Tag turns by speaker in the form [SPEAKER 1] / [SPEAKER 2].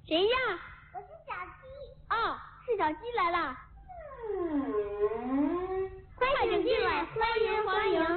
[SPEAKER 1] 谁呀？
[SPEAKER 2] 我是小鸡。
[SPEAKER 1] 哦，是小鸡来了。快请进来，欢迎欢迎。